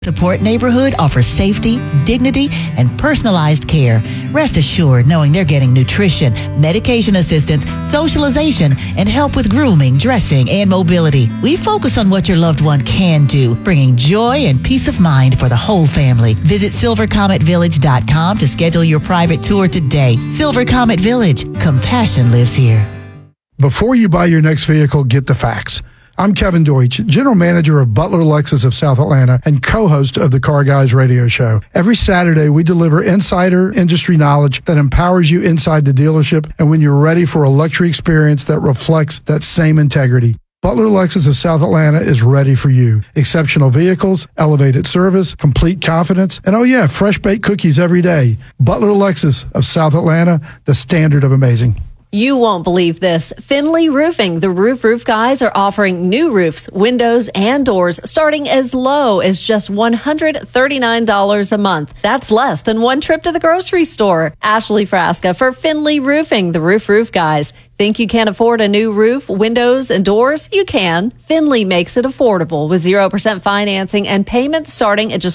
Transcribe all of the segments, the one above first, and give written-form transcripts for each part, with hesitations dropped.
Support Neighborhood offers safety, dignity, and personalized care. Rest assured knowing they're getting nutrition, medication assistance, socialization, and help with grooming, dressing, and mobility. We focus on what your loved one can do, bringing joy and peace of mind for the whole family. Visit silvercometvillage.com to schedule your private tour today. Silver Comet Village. Compassion lives here. Before you buy your next vehicle, get the facts. I'm Kevin Deutsch, General Manager of Butler Lexus of South Atlanta and co-host of the Car Guys radio show. Every Saturday, we deliver insider industry knowledge that empowers you inside the dealership and when you're ready for a luxury experience that reflects that same integrity. Butler Lexus of South Atlanta is ready for you. Exceptional vehicles, elevated service, complete confidence, and oh yeah, fresh baked cookies every day. Butler Lexus of South Atlanta, the standard of amazing. You won't believe this. Finley Roofing, the roof guys, are offering new roofs, windows, and doors starting as low as just $139 a month. That's less than one trip to the grocery store. Ashley Frasca for Finley Roofing, the roof guys. Think you can't afford a new roof, windows, and doors? You can. Finley makes it affordable with 0% financing and payments starting at just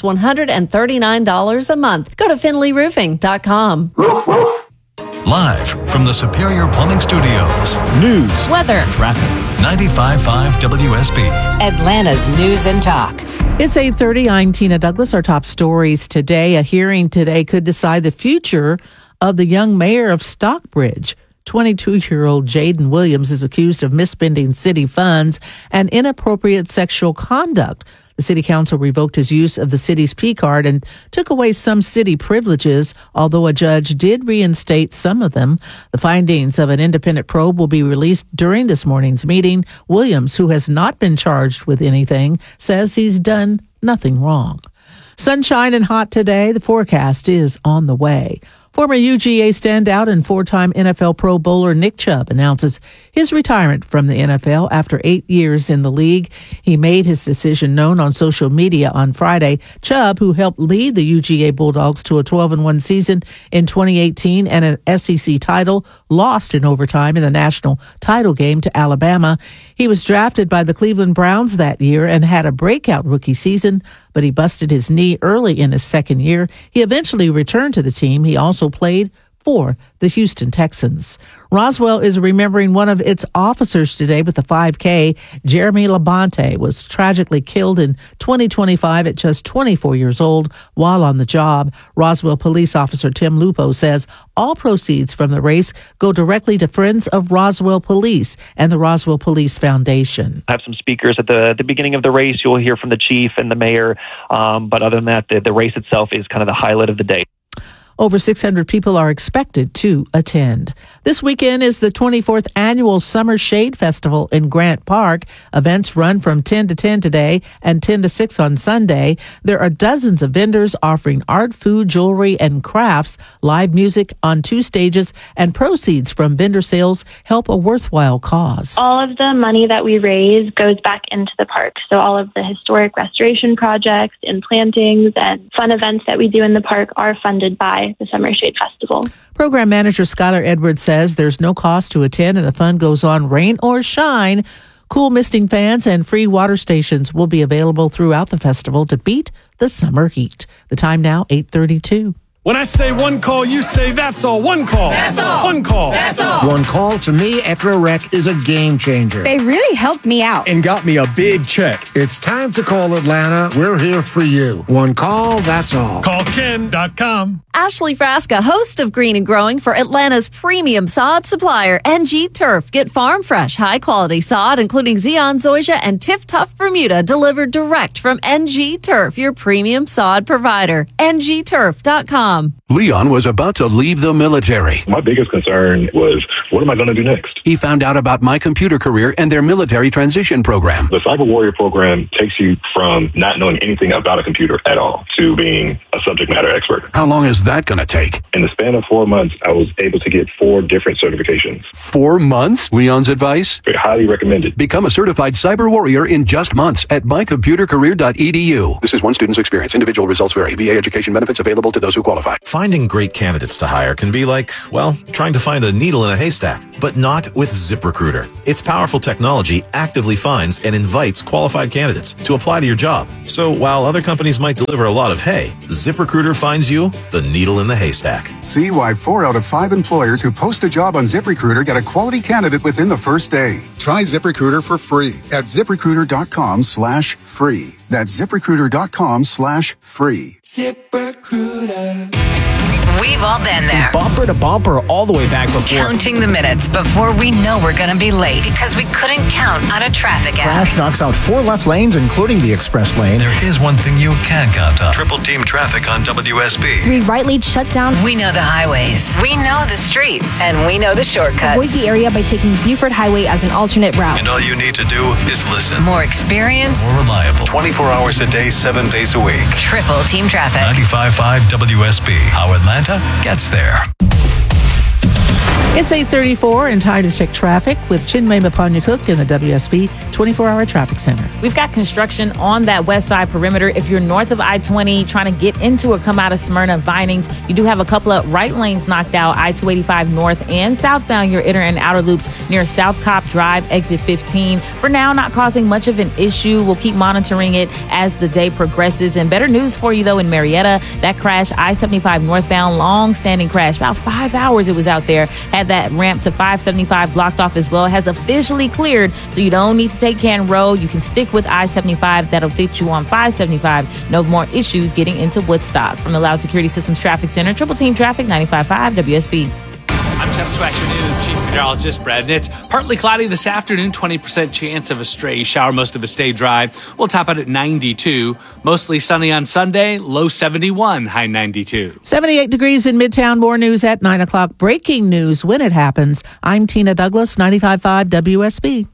$139 a month. Go to finleyroofing.com. Live from the Superior Plumbing Studios. News, weather, traffic. 95.5 WSB. Atlanta's News and Talk. It's 8:30. I'm Tina Douglas. Our top stories today. A hearing today could decide the future of the young mayor of Stockbridge. 22-year-old Jaden Williams is accused of misspending city funds and inappropriate sexual conduct. The city council revoked his use of the city's P-card and took away some city privileges, although a judge did reinstate some of them. The findings of an independent probe will be released during this morning's meeting. Williams, who has not been charged with anything, says he's done nothing wrong. Sunshine and hot today. The forecast is on the way. Former UGA standout and four-time NFL Pro Bowler Nick Chubb announces his retirement from the NFL after 8 years in the league. He made his decision known on social media on Friday. Chubb, who helped lead the UGA Bulldogs to a 12-1 season in 2018 and an SEC title, lost in overtime in the national title game to Alabama. He was drafted by the Cleveland Browns that year and had a breakout rookie season, but he busted his knee early in his second year. He eventually returned to the team. He also played for the Houston Texans. Roswell is remembering one of its officers today with the 5K. Jeremy Labonte was tragically killed in 2025 at just 24 years old while on the job. Roswell police officer Tim Lupo says all proceeds from the race go directly to Friends of Roswell Police and the Roswell Police Foundation. I have some speakers at the beginning of the race. You'll hear from the chief and the mayor. But other than that, the race itself is kind of the highlight of the day. Over 600 people are expected to attend. This weekend is the 24th annual Summer Shade Festival in Grant Park. Events run from 10 to 10 today and 10 to 6 on Sunday. There are dozens of vendors offering art, food, jewelry, and crafts, live music on 2 stages, and proceeds from vendor sales help a worthwhile cause. All of the money that we raise goes back into the park. So all of the historic restoration projects and plantings and fun events that we do in the park are funded by the Summer Shade Festival. Program manager Skylar Edwards says there's no cost to attend and the fun goes on rain or shine. Cool misting fans and free water stations will be available throughout the festival to beat the summer heat. The time now, 8:32. When I say one call, you say that's all. One call. That's all. One call. That's all. One call to me after a wreck is a game changer. They really helped me out. And got me a big check. It's time to call Atlanta. We're here for you. One call, that's all. CallKen.com. Ashley Frasca, host of Green and Growing for Atlanta's premium sod supplier, NG Turf. Get farm fresh, high quality sod, including Zeon, Zoysia, and Tiff Tough Bermuda, delivered direct from NG Turf, your premium sod provider. NGTurf.com. Leon was about to leave the military. My biggest concern was, what am I going to do next? He found out about My Computer Career and their military transition program. The Cyber Warrior program takes you from not knowing anything about a computer at all to being a subject matter expert. How long has that going to take? In the span of 4 months, I was able to get 4 different certifications. 4 months? Leon's advice? Highly recommended. Become a certified cyber warrior in just months at mycomputercareer.edu. This is one student's experience. Individual results vary. VA education benefits available to those who qualify. Finding great candidates to hire can be like, well, trying to find a needle in a haystack, but not with ZipRecruiter. Its powerful technology actively finds and invites qualified candidates to apply to your job. So while other companies might deliver a lot of hay, ZipRecruiter finds you the needle in the haystack. See why 4 out of 5 employers who post a job on ZipRecruiter get a quality candidate within the first day. Try ZipRecruiter for free at ZipRecruiter.com/free. That's ZipRecruiter.com/free. ZipRecruiter. We've all been there. Bumper to bumper all the way back before. Counting the minutes before we know we're going to be late because we couldn't count on a traffic app. Crash knocks out 4 left lanes, including the express lane. There is one thing you can count on. Triple team traffic on WSB. 3 right lanes shut down. We know the highways. We know the streets. And we know the shortcuts. Avoid the area by taking Buford Highway as an alternate route. And all you need to do is listen. More experience. More reliable. 24 hours a day, 7 days a week. Triple team traffic. 95.5 WSB. How Atlanta gets there. It's 8:34 and time to check traffic with Chinmay Mapanya-Cook in the WSB 24-hour traffic center. We've got construction on that west side perimeter. If you're north of I-20 trying to get into or come out of Smyrna Vinings, you do have a couple of right lanes knocked out, I-285 north and southbound your inner and outer loops near South Cobb Drive, exit 15. For now, not causing much of an issue. We'll keep monitoring it as the day progresses. And better news for you, though, in Marietta, that crash, I-75 northbound, long-standing crash. About 5 hours it was out there. Had that ramp to 575 blocked off as well. It has officially cleared, so you don't need to take Canton Road. You can stick with I-75. That'll get you on 575. No more issues getting into Woodstock. From the Loud Security Systems Traffic Center, Triple Team Traffic, 95.5 WSB. I'm Texas Action News Chief Meteorologist Brad Nitz. Partly cloudy this afternoon, 20% chance of a stray shower. Most of it stay dry. We'll top out at 92. Mostly sunny on Sunday, low 71, high 92. 78 degrees in Midtown. More news at 9 o'clock. Breaking news when it happens. I'm Tina Douglas, 95.5 WSB.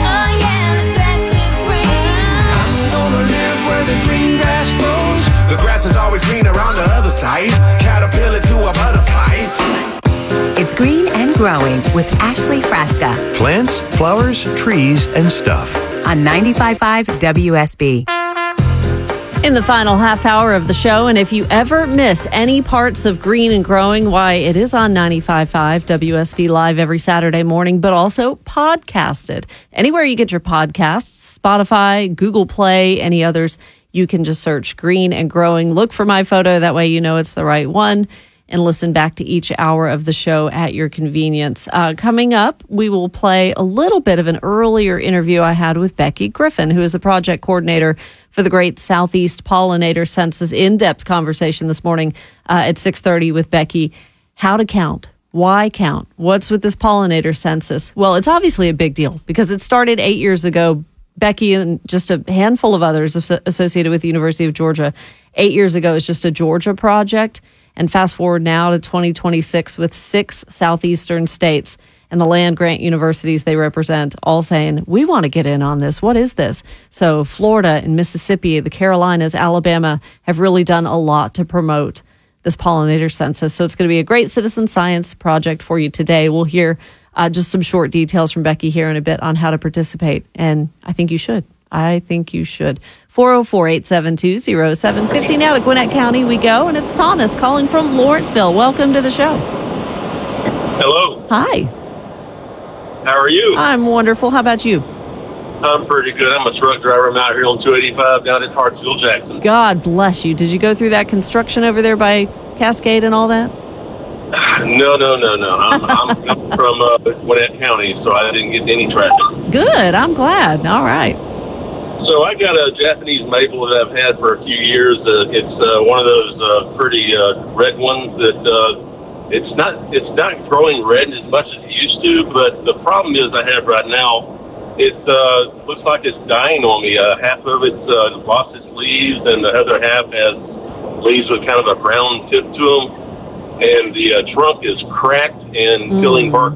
The grass is always greener on the other side. Caterpillar to a butterfly. It's green and growing with Ashley Frasca. Plants, flowers, trees, and stuff. On 95.5 WSB. In the final half hour of the show, and if you ever miss any parts of Green and Growing, why, it is on 95.5 WSB Live every Saturday morning, but also podcasted. Anywhere you get your podcasts, Spotify, Google Play, any others, you can just search Green and Growing. Look for my photo. That way you know it's the right one. And listen back to each hour of the show at your convenience. Coming up, we will play a little bit of an earlier interview I had with Becky Griffin, who is the project coordinator for the Great Southeast Pollinator Census. In-depth conversation this morning at 6:30 with Becky. How to count. Why count? What's with this pollinator census? Well, it's obviously a big deal because it started 8 years ago. Becky and just a handful of others associated with the University of Georgia. 8 years ago, it's just a Georgia project. And fast forward now to 2026 with 6 southeastern states and the land-grant universities they represent all saying, we want to get in on this. What is this? So Florida and Mississippi, the Carolinas, Alabama have really done a lot to promote this pollinator census. So it's going to be a great citizen science project for you today. We'll hear just some short details from Becky here in a bit on how to participate. And I think you should. 404-872-0750. Now to Gwinnett County we go, and it's Thomas calling from Lawrenceville. Welcome to the show. Hello. Hi. How are you? I'm wonderful. How about you? I'm pretty good. I'm a truck driver. I'm out here on 285 down at Hartsville, Jackson. God bless you. Did you go through that construction over there by Cascade and all that? No. I'm from Gwinnett County, so I didn't get any traffic. Good. I'm glad. All right. So I got a Japanese maple that I've had for a few years. It's one of those pretty red ones that it's not growing red as much as it used to. But the problem is I have right now, it looks like it's dying on me. Half of it's lost its leaves, and the other half has leaves with kind of a brown tip to them. And the trunk is cracked and killing bark.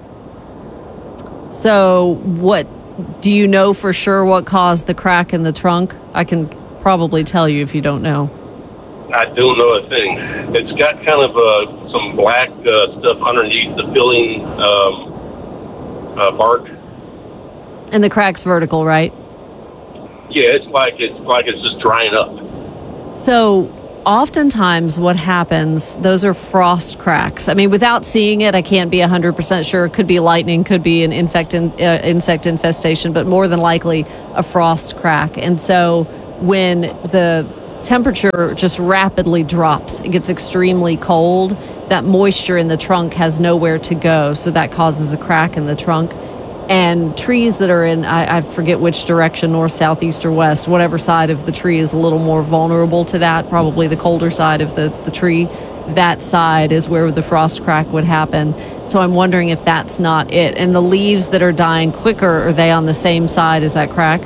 So what? Do you know for sure what caused the crack in the trunk? I can probably tell you if you don't know. I don't know a thing. It's got kind of some black stuff underneath the filling bark. And the crack's vertical, right? Yeah, it's like it's just drying up. So oftentimes what happens, those are frost cracks. I mean, without seeing it, I can't be 100% sure. It could be lightning, could be an insect infestation, but more than likely a frost crack. And so when the temperature just rapidly drops, it gets extremely cold, that moisture in the trunk has nowhere to go. So that causes a crack in the trunk. And trees that are in, I forget which direction, north, south, east, or west, whatever side of the tree is a little more vulnerable to that, probably the colder side of the tree, that side is where the frost crack would happen. So I'm wondering if that's not it. And the leaves that are dying quicker, are they on the same side as that crack?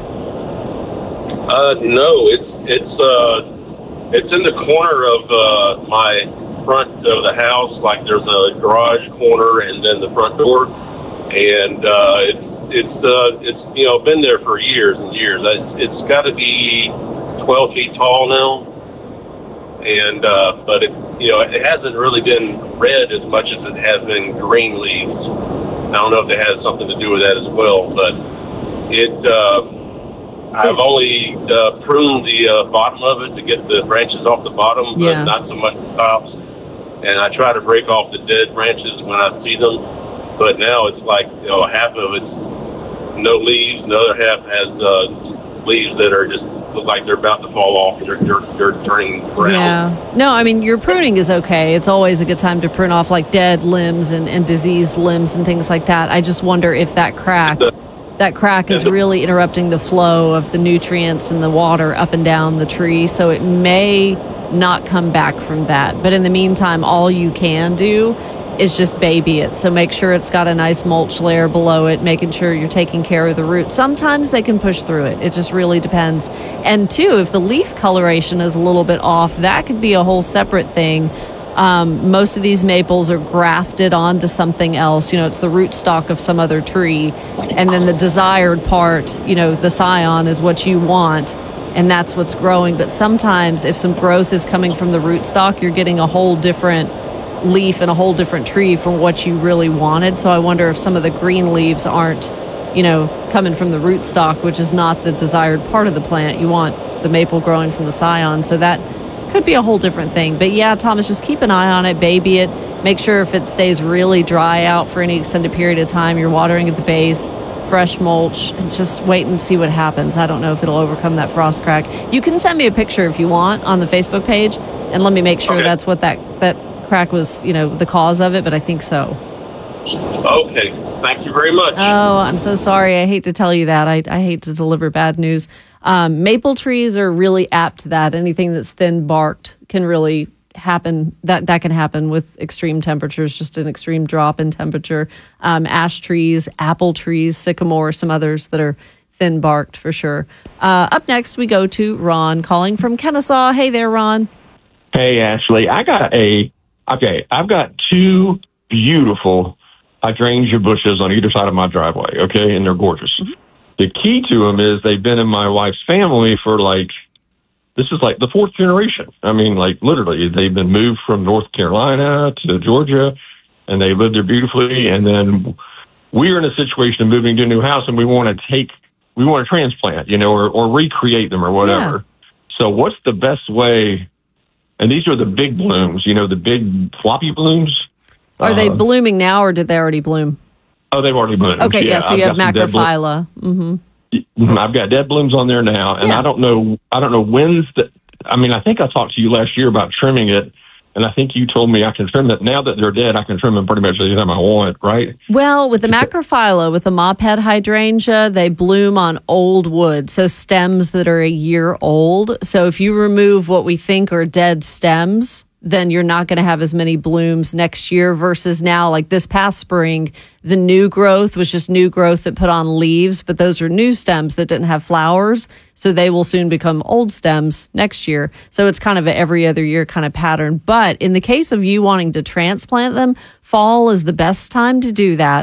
No, it's in the corner of my front of the house. Like there's a garage corner and then the front door. And it's been there for years and years. It's got to be 12 feet tall now, and but it hasn't really been red as much as it has been green leaves. I don't know if it has something to do with that as well, but I've only pruned the bottom of it to get the branches off the bottom, but not so much the tops. And I try to break off the dead branches when I see them. But now it's like, half of it's no leaves, the other half has leaves that are just look like they're about to fall off. They're turning brown. Yeah. No, I mean, your pruning is okay. It's always a good time to prune off like dead limbs and diseased limbs and things like that. I just wonder if that crack is really interrupting the flow of the nutrients and the water up and down the tree. So it may not come back from that. But in the meantime, all you can do is just baby it. So make sure it's got a nice mulch layer below it, making sure you're taking care of the roots. Sometimes they can push through it. It just really depends. And two, if the leaf coloration is a little bit off, that could be a whole separate thing. Most of these maples are grafted onto something else. It's the rootstock of some other tree. And then the desired part, the scion is what you want. And that's what's growing. But sometimes if some growth is coming from the rootstock, you're getting a whole different leaf and a whole different tree from what you really wanted. So I wonder if some of the green leaves aren't, coming from the rootstock, which is not the desired part of the plant. You want the maple growing from the scion. So that could be a whole different thing. But yeah, Thomas, just keep an eye on it, baby it. Make sure if it stays really dry out for any extended period of time, you're watering at the base, fresh mulch, and just wait and see what happens. I don't know if it'll overcome that frost crack. You can send me a picture if you want on the Facebook page, and let me make sure that's what that crack was, the cause of it, but I think so. Okay. Thank you very much. Oh, I'm so sorry. I hate to tell you that. I hate to deliver bad news. Maple trees are really apt to that. Anything that's thin barked can really happen. That can happen with extreme temperatures, just an extreme drop in temperature. Ash trees, apple trees, sycamore, some others that are thin barked for sure. Up next, we go to Ron calling from Kennesaw. Hey there, Ron. Hey, Ashley. I've got two beautiful hydrangea bushes on either side of my driveway, okay, and they're gorgeous. Mm-hmm. The key to them is they've been in my wife's family for this is the fourth generation. I mean, literally, they've been moved from North Carolina to Georgia, and they live there beautifully. And then we're in a situation of moving to a new house, and we want to transplant, or recreate them or whatever. Yeah. So what's the best way? And these are the big blooms, the big floppy blooms. Are they blooming now, or did they already bloom? Oh, they've already bloomed. Okay, yeah, so you have macrophylla. Mm-hmm. I've got dead blooms on there now, and I don't know when's I think I talked to you last year about trimming it, and I think you told me I can trim it. Now that they're dead, I can trim them pretty much anytime I want, right? Well, with the macrophylla, with the mophead hydrangea, they bloom on old wood, so stems that are a year old. So if you remove what we think are dead stems, then you're not going to have as many blooms next year versus now, like this past spring, the new growth was just new growth that put on leaves, but those are new stems that didn't have flowers. So they will soon become old stems next year. So it's kind of an every other year kind of pattern. But in the case of you wanting to transplant them, fall is the best time to do that.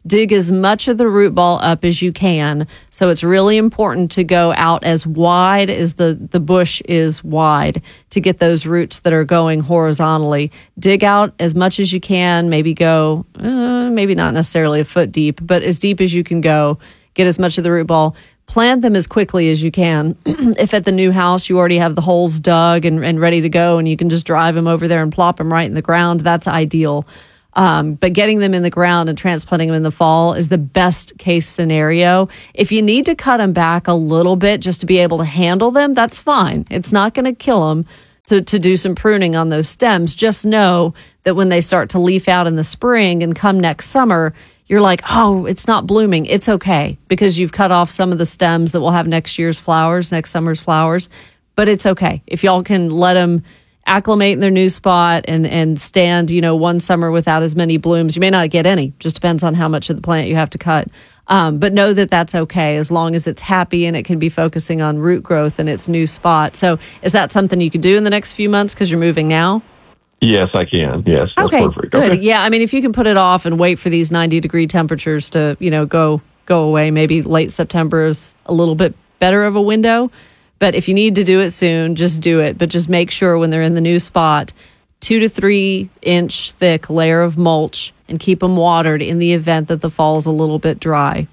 dig as much of the root ball up as you can. So it's really important to go out as wide as the bush is wide to get those roots that are going horizontally. Dig out as much as you can, maybe go, maybe not necessarily a foot deep, but as deep as you can go. Get as much of the root ball. Plant them as quickly as you can. If at the new house you already have the holes dug and ready to go and you can just drive them over there and plop them right in the ground, that's ideal. But getting them in the ground and transplanting them in the fall is the best case scenario. If you need to cut them back a little bit just to be able to handle them, that's fine. It's not going to kill them to do some pruning on those stems. Just know that when they start to leaf out in the spring and come next summer, you're like, oh, it's not blooming. It's okay because you've cut off some of the stems that will have next year's flowers, next summer's flowers. But it's okay. If y'all can let them acclimate in their new spot and stand, one summer without as many blooms, you may not get any. Just depends on how much of the plant you have to cut. But know that that's okay as long as it's happy and it can be focusing on root growth in its new spot. So is that something you could do in the next few months because you're moving now? Yes, I can. Yes, that's perfect. Good. Okay. Yeah, I mean, if you can put it off and wait for these 90-degree temperatures to, go away, maybe late September is a little bit better of a window. But if you need to do it soon, just do it. But just make sure when they're in the new spot, 2 to 3 inch thick layer of mulch and keep them watered in the event that the fall's a little bit dry.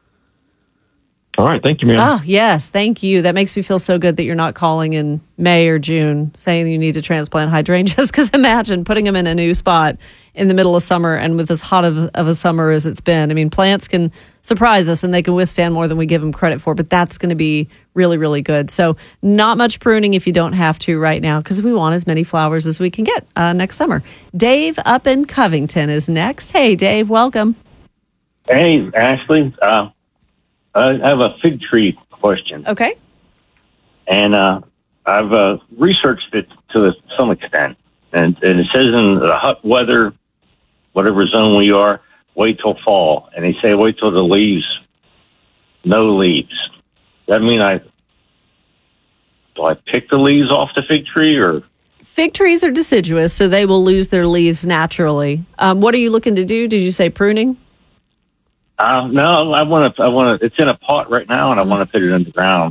All right. Thank you, ma'am. Oh, yes. Thank you. That makes me feel so good that you're not calling in May or June saying you need to transplant hydrangeas, because imagine putting them in a new spot in the middle of summer and with as hot of a summer as it's been. I mean, plants can surprise us and they can withstand more than we give them credit for, but that's going to be really, really good. So not much pruning if you don't have to right now, because we want as many flowers as we can get next summer. Dave up in Covington is next. Hey, Dave, welcome. Hey, Ashley. I have a fig tree question. Okay. And I've researched it to some extent. And it says in the hot weather, whatever zone we are, wait till fall. And they say wait till the leaves, no leaves. Does that mean do I pick the leaves off the fig tree or? Fig trees are deciduous, so they will lose their leaves naturally. What are you looking to do? Did you say pruning? No, I want to. It's in a pot right now, and I want to put it in the ground.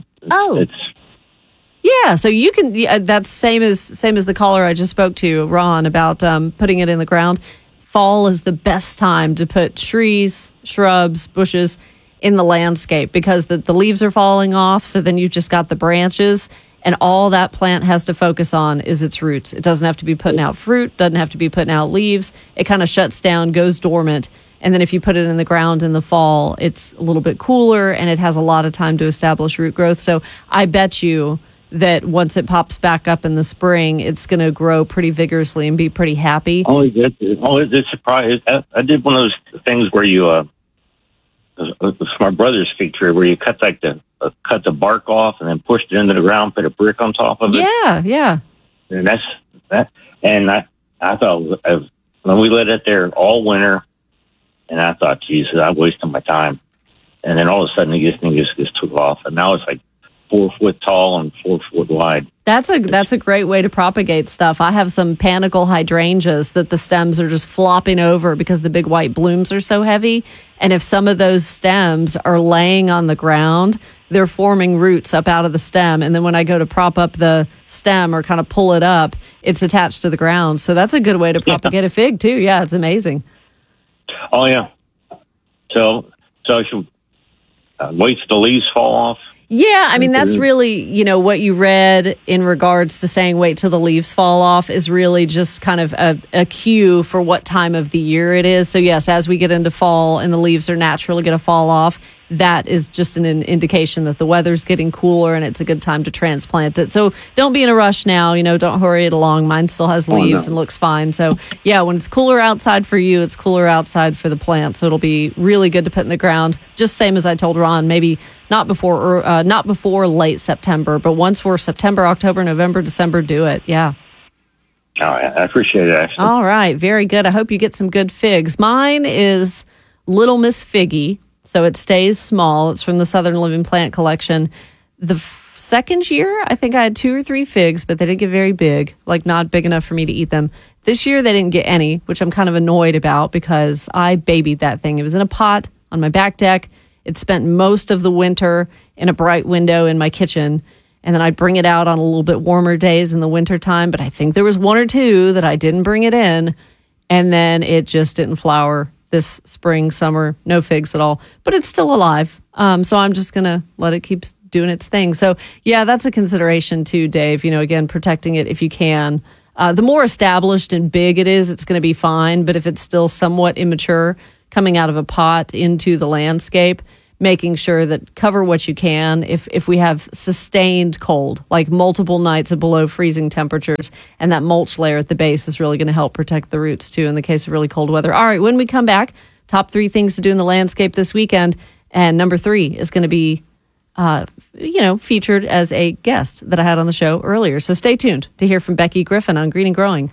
Yeah, so you can. Yeah, that's same as the caller I just spoke to, Ron, about putting it in the ground. Fall is the best time to put trees, shrubs, bushes in the landscape because the leaves are falling off. So then you've just got the branches, and all that plant has to focus on is its roots. It doesn't have to be putting out fruit, doesn't have to be putting out leaves. It kind of shuts down, goes dormant. And then if you put it in the ground in the fall, it's a little bit cooler and it has a lot of time to establish root growth. So I bet you that once it pops back up in the spring, it's going to grow pretty vigorously and be pretty happy. It's surprised. I did one of those things where you, it's my brother's fig tree, where you cut cut the bark off and then pushed it into the ground, put a brick on top of it. Yeah. And that's that. And I thought when we let it there all winter. And I thought, Jesus, I'm wasting my time. And then all of a sudden, this thing just took off. And now it's like 4 foot tall and 4 foot wide. That's a great way to propagate stuff. I have some panicle hydrangeas that the stems are just flopping over because the big white blooms are so heavy. And if some of those stems are laying on the ground, they're forming roots up out of the stem. And then when I go to prop up the stem or kind of pull it up, it's attached to the ground. So that's a good way to propagate a fig, too. Yeah, it's amazing. Oh, yeah. So I should wait till the leaves fall off? Yeah, I mean, that's really, what you read in regards to saying wait till the leaves fall off is really just kind of a cue for what time of the year it is. So, yes, as we get into fall and the leaves are naturally going to fall off, that is just an indication that the weather's getting cooler and it's a good time to transplant it. So don't be in a rush now. Don't hurry it along. Mine still has leaves and looks fine. So, yeah, when it's cooler outside for you, it's cooler outside for the plant. So it'll be really good to put in the ground. Just same as I told Ron, maybe not before late September, but once we're September, October, November, December, do it. Yeah. All right. I appreciate it, Ashley. All right. Very good. I hope you get some good figs. Mine is Little Miss Figgy. So it stays small. It's from the Southern Living Plant Collection. The second year, I think I had 2 or 3 figs, but they didn't get very big, like not big enough for me to eat them. This year, they didn't get any, which I'm kind of annoyed about because I babied that thing. It was in a pot on my back deck. It spent most of the winter in a bright window in my kitchen. And then I'd bring it out on a little bit warmer days in the wintertime. But I think there was 1 or 2 that I didn't bring it in. And then it just didn't flower this spring, summer, no figs at all. But it's still alive. So I'm just going to let it keep doing its thing. So, yeah, that's a consideration too, Dave. Again, protecting it if you can. The more established and big it is, it's going to be fine. But if it's still somewhat immature, coming out of a pot into the landscape, making sure that cover what you can. If we have sustained cold, like multiple nights of below freezing temperatures, and that mulch layer at the base is really going to help protect the roots too in the case of really cold weather. All right, when we come back, top 3 things to do in the landscape this weekend. And number 3 is going to be, featured as a guest that I had on the show earlier. So stay tuned to hear from Becky Griffin on Green and Growing.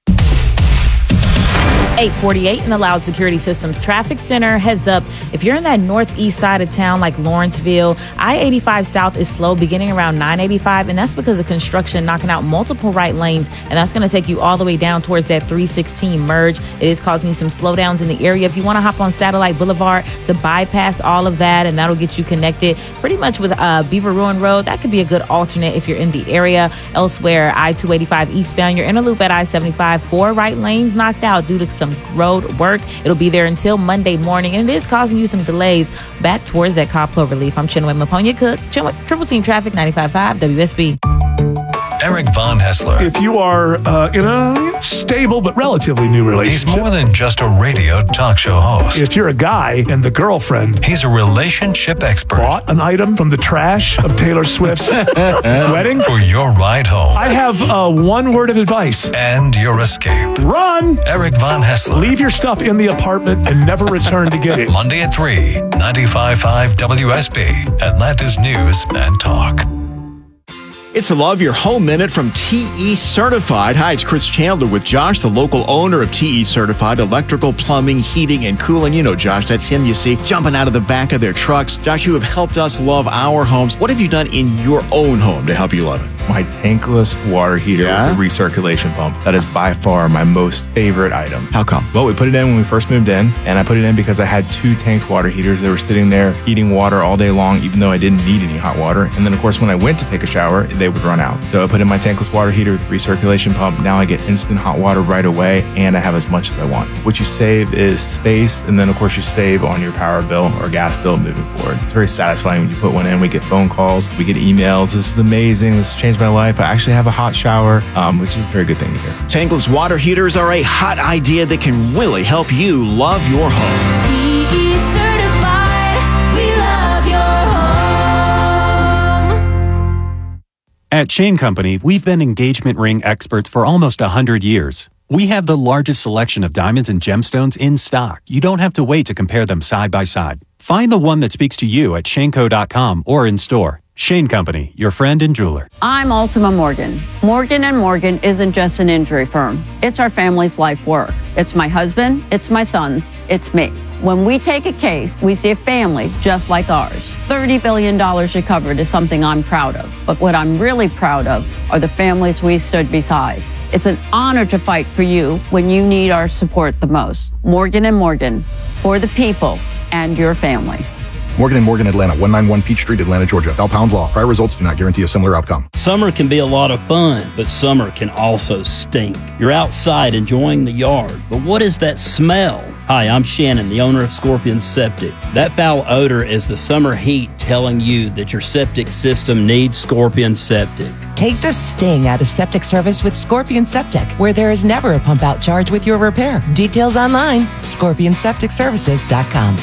848 in the Loud Security Systems Traffic Center. Heads up, if you're in that northeast side of town like Lawrenceville, I-85 South is slow beginning around 985, and that's because of construction knocking out multiple right lanes, and that's going to take you all the way down towards that 316 merge. It is causing you some slowdowns in the area. If you want to hop on Satellite Boulevard to bypass all of that, and that'll get you connected pretty much with Beaver Ruin Road, that could be a good alternate if you're in the area. Elsewhere, I-285 eastbound, your inner loop at I-75, 4 right lanes knocked out due to some road work. It'll be there until Monday morning, and it is causing you some delays back towards that Cobb Cloverleaf. I'm Chinwe Maponia Cook, Triple Team Traffic 95.5 WSB. Eric Von Hessler. If you are in a stable but relatively new relationship. He's more than just a radio talk show host. If you're a guy and the girlfriend. He's a relationship expert. Bought an item from the trash of Taylor Swift's wedding. For your ride home. I have one word of advice. And your escape. Run! Eric Von Hessler. Leave your stuff in the apartment and never return to get it. Monday at 3, 95.5 WSB, Atlanta's News and Talk. It's the Love Your Home Minute from TE Certified. Hi, it's Chris Chandler with Josh, the local owner of TE Certified Electrical, Plumbing, Heating, and Cooling. You know Josh, that's him you see jumping out of the back of their trucks. Josh, you have helped us love our homes. What have you done in your own home to help you love it? My tankless water heater with the recirculation pump. That is by far my most favorite item. How come? Well, we put it in when we first moved in, and I put it in because I had 2 tanked water heaters that were sitting there heating water all day long, even though I didn't need any hot water. And then, of course, when I went to take a shower, they would run out. So I put in my tankless water heater with recirculation pump. Now I get instant hot water right away, and I have as much as I want. What you save is space, and then, of course, you save on your power bill or gas bill moving forward. It's very satisfying when you put one in. We get phone calls, we get emails. This is amazing. This has changed my life. I actually have a hot shower, which is a very good thing to hear. Tankless water heaters are a hot idea that can really help you love your home. TE Certified, we love your home. At Chain Company, we've been engagement ring experts for almost 100 years. We have the largest selection of diamonds and gemstones in stock. You don't have to wait to compare them side by side. Find the one that speaks to you at shaneco.com or in store. Shane Company, your friend and jeweler. I'm Ultima Morgan. Morgan & Morgan isn't just an injury firm. It's our family's life work. It's my husband, it's my sons, it's me. When we take a case, we see a family just like ours. $30 billion recovered is something I'm proud of. But what I'm really proud of are the families we stood beside. It's an honor to fight for you when you need our support the most. Morgan & Morgan, for the people and your family. Morgan & Morgan, Atlanta, 191 Peach Street, Atlanta, Georgia. Bell Pound Law. Prior results do not guarantee a similar outcome. Summer can be a lot of fun, but summer can also stink. You're outside enjoying the yard, but what is that smell? Hi, I'm Shannon, the owner of Scorpion Septic. That foul odor is the summer heat telling you that your septic system needs Scorpion Septic. Take the sting out of septic service with Scorpion Septic, where there is never a pump out charge with your repair. Details online, scorpionsepticservices.com.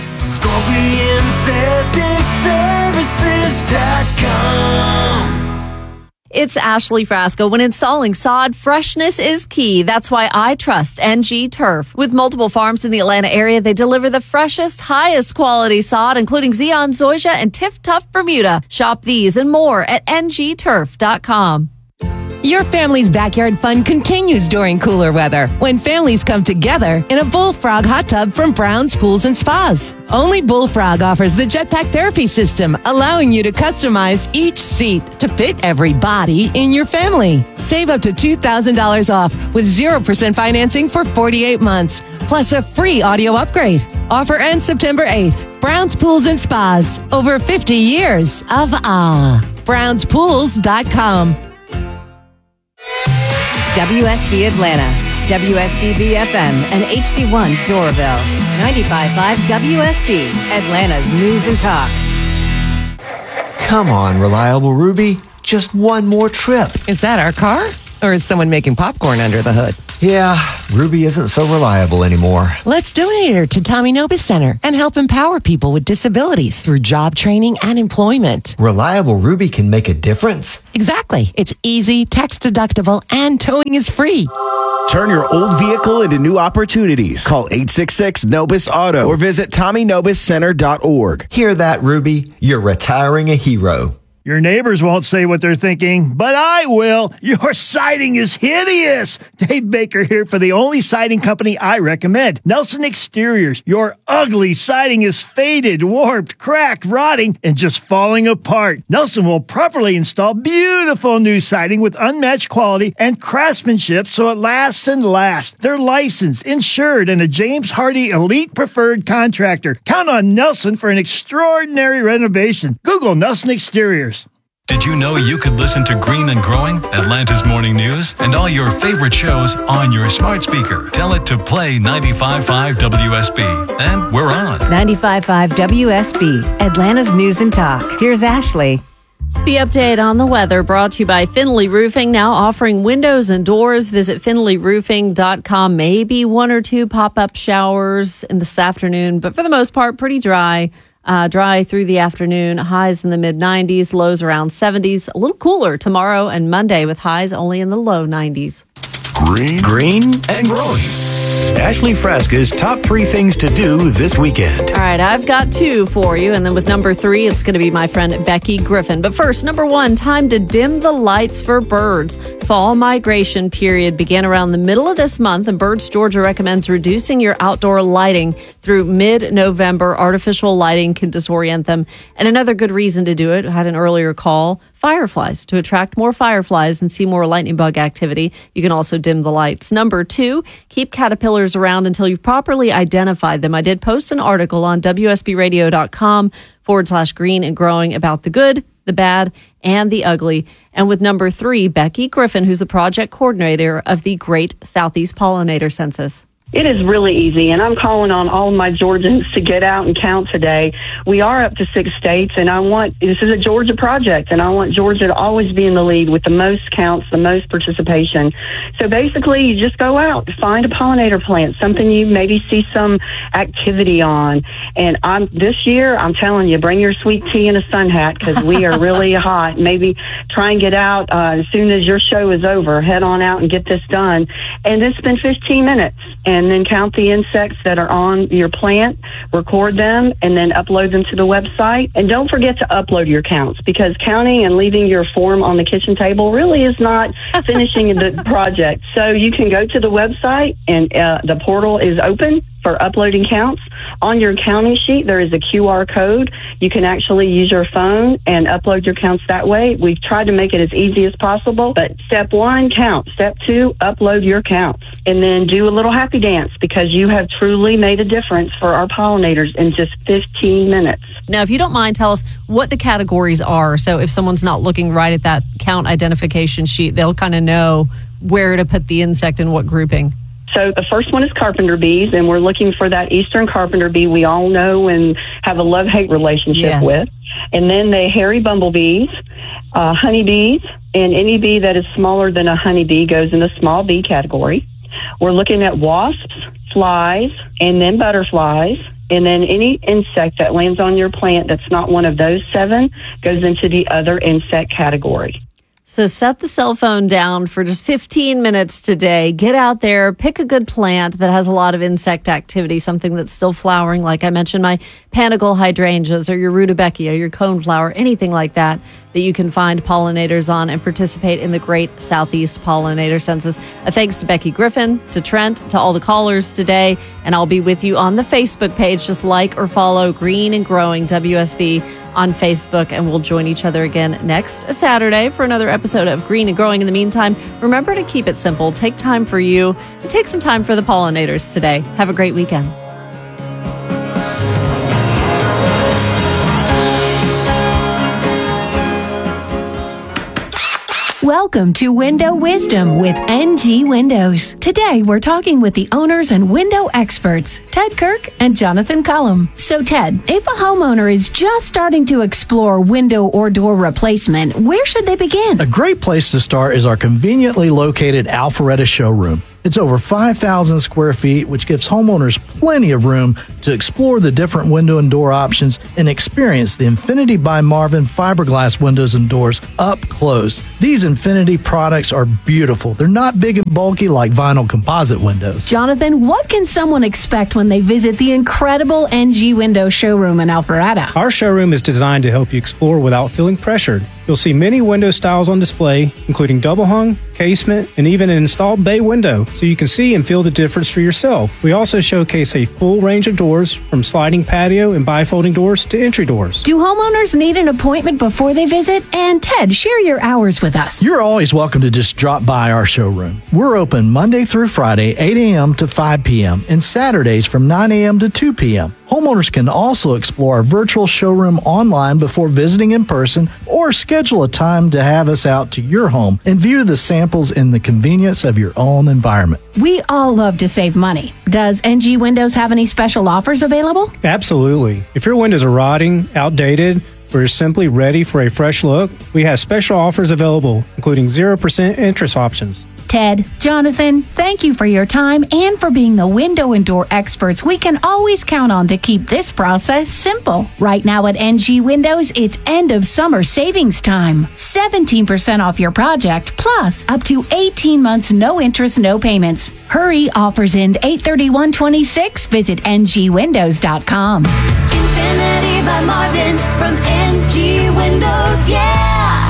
ScorpionSepticServices.com. It's Ashley Frasco. When installing sod, freshness is key. That's why I trust NG Turf. With multiple farms in the Atlanta area, they deliver the freshest, highest quality sod, including Zeon Zoysia and Tiff Tough Bermuda. Shop these and more at ngturf.com. Your family's backyard fun continues during cooler weather when families come together in a Bullfrog hot tub from Brown's Pools and Spas. Only Bullfrog offers the Jetpack Therapy System, allowing you to customize each seat to fit every body in your family. Save up to $2,000 off with 0% financing for 48 months, plus a free audio upgrade. Offer ends September 8th. Brown's Pools and Spas. Over 50 years of awe. BrownsPools.com. WSB Atlanta, WSB FM, and HD1 Doraville. 95.5 WSB, Atlanta's News and Talk. Come on, Reliable Ruby. Just one more trip. Is that our car? Or is someone making popcorn under the hood? Yeah, Ruby isn't so reliable anymore. Let's donate her to Tommy Nobis Center and help empower people with disabilities through job training and employment. Reliable Ruby can make a difference. Exactly. It's easy, tax deductible, and towing is free. Turn your old vehicle into new opportunities. Call 866-NOBIS-AUTO or visit TommyNobisCenter.org. Hear that, Ruby? You're retiring a hero. Your neighbors won't say what they're thinking, but I will. Your siding is hideous. Dave Baker here for the only siding company I recommend, Nelson Exteriors. Your ugly siding is faded, warped, cracked, rotting, and just falling apart. Nelson will properly install beautiful new siding with unmatched quality and craftsmanship so it lasts and lasts. They're licensed, insured, and a James Hardy Elite Preferred Contractor. Count on Nelson for an extraordinary renovation. Google Nelson Exteriors. Did you know you could listen to Green and Growing, Atlanta's morning news, and all your favorite shows on your smart speaker? Tell it to play 95.5 WSB. And we're on. 95.5 WSB, Atlanta's News and Talk. Here's Ashley. The update on the weather brought to you by Finley Roofing, now offering windows and doors. Visit finleyroofing.com. Maybe one or two pop-up showers in this afternoon, but for the most part, pretty dry. Dry through the afternoon, highs in the mid-90s, lows around 70s. A little cooler tomorrow and Monday with highs only in the low 90s. Green and Growing. Ashley Frasca's top 3 things to do this weekend. All right, I've got 2 for you. And then with number 3, it's going to be my friend Becky Griffin. But first, number 1, time to dim the lights for birds. Fall migration period began around the middle of this month, and Birds Georgia recommends reducing your outdoor lighting through mid-November. Artificial lighting can disorient them. And another good reason to do it, I had an earlier call, fireflies. To attract more fireflies and see more lightning bug activity, you can also dim the lights. Number 2, keep caterpillars around until you've properly identified them. I did post an article on WSBradio.com/green and growing about the good, the bad, and the ugly. And with number 3, Becky Griffin, who's the project coordinator of the Great Southeast Pollinator Census. It is really easy, and I'm calling on all of my Georgians to get out and count today. We are up to 6 states, and this is a Georgia project, and I want Georgia to always be in the lead with the most counts, the most participation. So basically, you just go out, find a pollinator plant, something you maybe see some activity on. And this year, I'm telling you, bring your sweet tea and a sun hat, because we are really hot. Maybe try and get out as soon as your show is over. Head on out and get this done. And then spend 15 minutes. And then count the insects that are on your plant, record them, and then upload them to the website. And don't forget to upload your counts, because counting and leaving your form on the kitchen table really is not finishing the project. So you can go to the website, and the portal is open for uploading counts. On your counting sheet, there is a QR code. You can actually use your phone and upload your counts that way. We've tried to make it as easy as possible, but step 1, count. Step 2, upload your counts. And then do a little happy dance, because you have truly made a difference for our pollinators in just 15 minutes. Now, if you don't mind, tell us what the categories are. So if someone's not looking right at that count identification sheet, they'll kind of know where to put the insect in what grouping. So the first one is carpenter bees, and we're looking for that eastern carpenter bee we all know and have a love-hate relationship with. And then the hairy bumblebees, honeybees, and any bee that is smaller than a honeybee goes in the small bee category. We're looking at wasps, flies, and then butterflies. And then any insect that lands on your plant that's not one of those 7 goes into the other insect category. So set the cell phone down for just 15 minutes today. Get out there, pick a good plant that has a lot of insect activity, something that's still flowering. Like I mentioned, my panicle hydrangeas or your rudbeckia, your coneflower, anything like that you can find pollinators on and participate in the Great Southeast Pollinator Census. A thanks to Becky Griffin, to Trent, to all the callers today. And I'll be with you on the Facebook page. Just like or follow Green and Growing WSB on Facebook, and we'll join each other again next Saturday for another episode of Green and Growing. In the meantime, remember to keep it simple. Take time for you and take some time for the pollinators today. Have a great weekend. Welcome to Window Wisdom with NG Windows. Today, we're talking with the owners and window experts, Ted Kirk and Jonathan Cullum. So, Ted, if a homeowner is just starting to explore window or door replacement, where should they begin? A great place to start is our conveniently located Alpharetta showroom. It's over 5,000 square feet, which gives homeowners plenty of room to explore the different window and door options and experience the Infinity by Marvin fiberglass windows and doors up close. These Infinity products are beautiful. They're not big and bulky like vinyl composite windows. Jonathan, what can someone expect when they visit the incredible NG Window showroom in Alpharetta? Our showroom is designed to help you explore without feeling pressured. You'll see many window styles on display, including double hung, casement, and even an installed bay window, so you can see and feel the difference for yourself. We also showcase a full range of doors, from sliding patio and bifolding doors to entry doors. Do homeowners need an appointment before they visit? And Ted, share your hours with us. You're always welcome to just drop by our showroom. We're open Monday through Friday, 8 a.m. to 5 p.m., and Saturdays from 9 a.m. to 2 p.m. Homeowners can also explore our virtual showroom online before visiting in person, or schedule a time to have us out to your home and view the samples in the convenience of your own environment. We all love to save money. Does NG Windows have any special offers available? Absolutely. If your windows are rotting, outdated, or you're simply ready for a fresh look, we have special offers available, including 0% interest options. Ted, Jonathan, thank you for your time and for being the window and door experts we can always count on to keep this process simple. Right now at NG Windows, it's end of summer savings time. 17% off your project, plus up to 18 months no interest, no payments. Hurry, offers end 8/31/26. Visit ngwindows.com. Infinity by Marvin from NG Windows, yeah!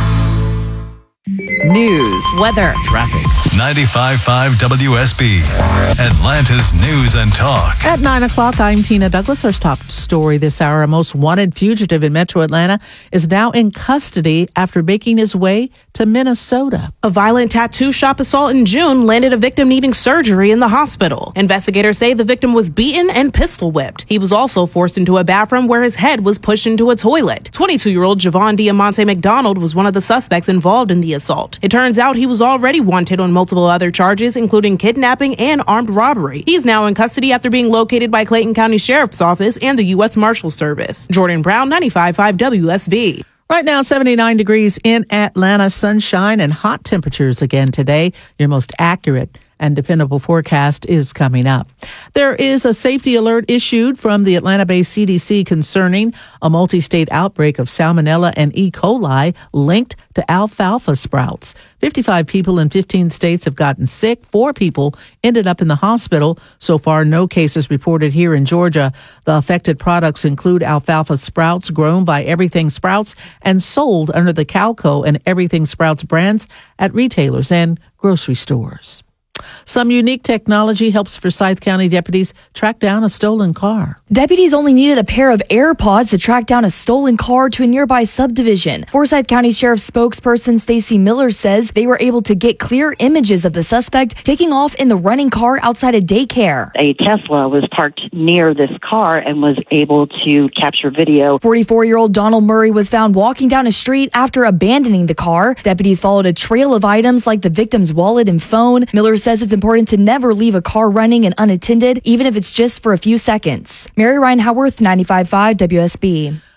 News, weather, traffic. 95.5 WSB, Atlanta's News and Talk. At 9 o'clock, I'm Tina Douglas. Our top story this hour: a most wanted fugitive in Metro Atlanta is now in custody after making his way to Minnesota. A violent tattoo shop assault in June landed a victim needing surgery in the hospital. Investigators say the victim was beaten and pistol whipped. He was also forced into a bathroom where his head was pushed into a toilet. 22-year-old Javon Diamante McDonald was one of the suspects involved in the assault. It turns out he was already wanted on multiple other charges, including kidnapping and armed robbery. He's now in custody after being located by Clayton County Sheriff's Office and the U.S. Marshals Service. Jordan Brown, 95.5 WSB. Right now, 79 degrees in Atlanta, sunshine and hot temperatures again today. Your most accurate and dependable forecast is coming up. There is a safety alert issued from the Atlanta-based CDC concerning a multi-state outbreak of salmonella and E. coli linked to alfalfa sprouts. 55 people in 15 states have gotten sick. 4 people ended up in the hospital. So far, no cases reported here in Georgia. The affected products include alfalfa sprouts grown by Everything Sprouts and sold under the Calco and Everything Sprouts brands at retailers and grocery stores. Some unique technology helps Forsyth County deputies track down a stolen car. Deputies only needed a pair of AirPods to track down a stolen car to a nearby subdivision. Forsyth County Sheriff's spokesperson Stacy Miller says they were able to get clear images of the suspect taking off in the running car outside a daycare. A Tesla was parked near this car and was able to capture video. 44-year-old Donald Murray was found walking down a street after abandoning the car. Deputies followed a trail of items like the victim's wallet and phone. Miller says it's important to never leave a car running and unattended, even if it's just for a few seconds. Mary Ryan Howarth, 95.5 WSB.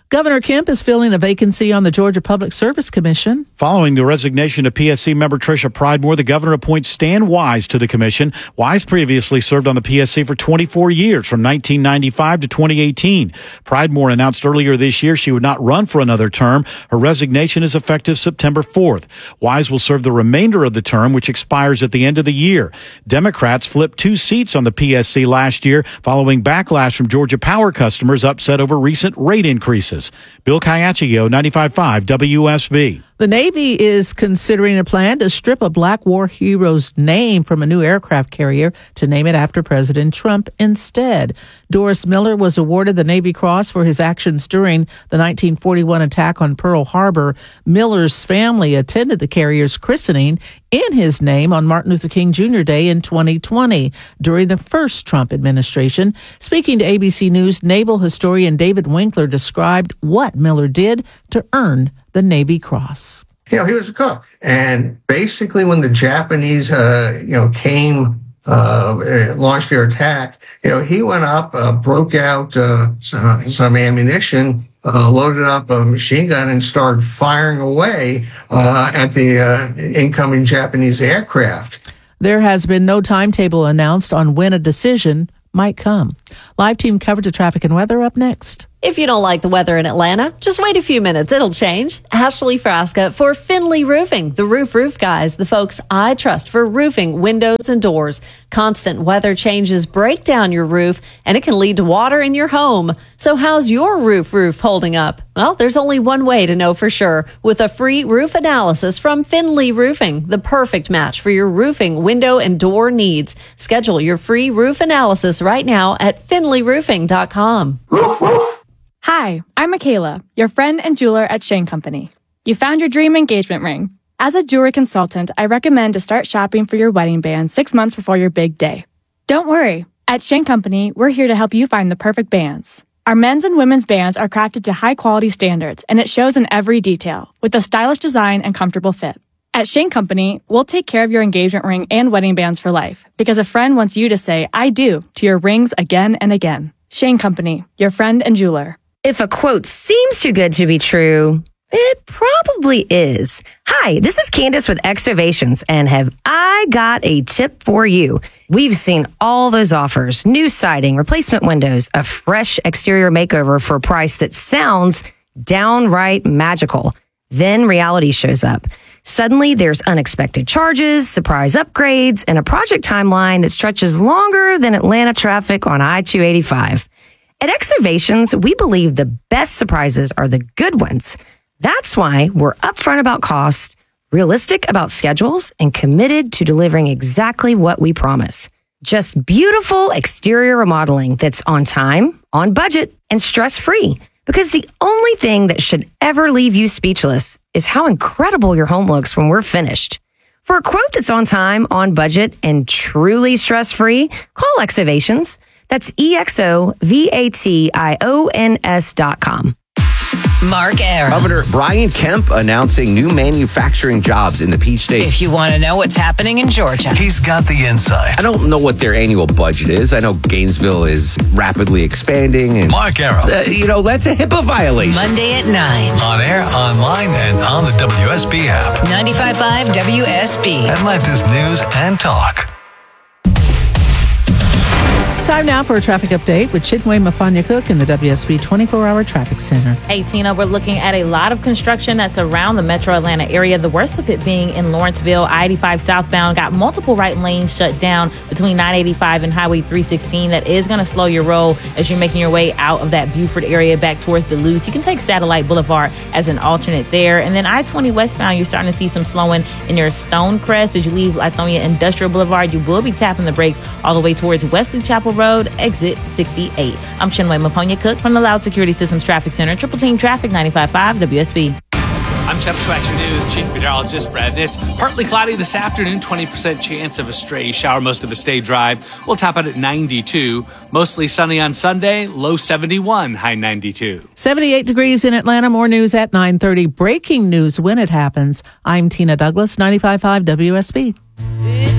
Governor Kemp is filling a vacancy on the Georgia Public Service Commission. Following the resignation of PSC member Tricia Pridemore, the governor appoints Stan Wise to the commission. Wise previously served on the PSC for 24 years, from 1995 to 2018. Pridemore announced earlier this year she would not run for another term. Her resignation is effective September 4th. Wise will serve the remainder of the term, which expires at the end of the year. Democrats flipped 2 seats on the PSC last year following backlash from Georgia Power customers upset over recent rate increases. Bill Caiaccio, 95.5 WSB. The Navy is considering a plan to strip a Black War hero's name from a new aircraft carrier to name it after President Trump instead. Doris Miller was awarded the Navy Cross for his actions during the 1941 attack on Pearl Harbor. Miller's family attended the carrier's christening in his name on Martin Luther King Jr. Day in 2020 during the first Trump administration. Speaking to ABC News, naval historian David Winkler described what Miller did to earn the Navy Cross. He was a cook. And basically when the Japanese, came, launched their attack, he went up, broke out some ammunition, loaded up a machine gun and started firing away at the incoming Japanese aircraft. There has been no timetable announced on when a decision might come. Live team coverage of traffic and weather up next. If you don't like the weather in Atlanta, just wait a few minutes. It'll change. Ashley Frasca for Finley Roofing, the roof guys, the folks I trust for roofing, windows, and doors. Constant weather changes break down your roof, and it can lead to water in your home. So how's your roof holding up? Well, there's only one way to know for sure. With a free roof analysis from Finley Roofing, the perfect match for your roofing, window, and door needs. Schedule your free roof analysis right now at finleyroofing.com. Hi, I'm Michaela, your friend and jeweler at Shane Company. You found your dream engagement ring. As a jewelry consultant, I recommend to start shopping for your wedding band 6 months before your big day. Don't worry. At Shane Company, we're here to help you find the perfect bands. Our men's and women's bands are crafted to high-quality standards, and it shows in every detail, with a stylish design and comfortable fit. At Shane Company, we'll take care of your engagement ring and wedding bands for life, because a friend wants you to say, I do, to your rings again and again. Shane Company, your friend and jeweler. If a quote seems too good to be true, it probably is. Hi, this is Candace with Exovations, and have I got a tip for you. We've seen all those offers, new siding, replacement windows, a fresh exterior makeover for a price that sounds downright magical. Then reality shows up. Suddenly, there's unexpected charges, surprise upgrades, and a project timeline that stretches longer than Atlanta traffic on I-285. At Exovations, we believe the best surprises are the good ones. That's why we're upfront about cost, realistic about schedules, and committed to delivering exactly what we promise. Just beautiful exterior remodeling that's on time, on budget, and stress-free. Because the only thing that should ever leave you speechless is how incredible your home looks when we're finished. For a quote that's on time, on budget, and truly stress-free, call Exovations. That's EXOVATIONS.com. Mark Arum. Governor Brian Kemp announcing new manufacturing jobs in the Peach State. If you want to know what's happening in Georgia, he's got the insight. I don't know what their annual budget is. I know Gainesville is rapidly expanding. And, Mark Arum. That's a HIPAA violation. Monday at 9. On air, online, and on the WSB app. 95.5 WSB. Atlanta's News and Talk. Time now for a traffic update with Chinwe Mapanya-Cook in the WSB 24-hour traffic center. Hey, Tina, we're looking at a lot of construction that's around the metro Atlanta area. The worst of it being in Lawrenceville. I-85 southbound got multiple right lanes shut down between 985 and Highway 316. That is going to slow your roll as you're making your way out of that Buford area back towards Duluth. You can take Satellite Boulevard as an alternate there. And then I-20 westbound, you're starting to see some slowing in your Stonecrest as you leave Lithonia Industrial Boulevard. You will be tapping the brakes all the way towards Wesley Chapel Road, exit 68. I'm Chinwe Mapanya-Cook from the Loud Security Systems Traffic Center, Triple Team Traffic, 95.5 WSB. I'm Chef 2 Action News Chief Meteorologist Brad Nitz. Partly cloudy this afternoon, 20% chance of a stray shower. Most of it stay dry. We'll top out at 92. Mostly sunny on Sunday, low 71, high 92. 78 degrees in Atlanta. More news at 9:30. Breaking news when it happens. I'm Tina Douglas, 95.5 WSB.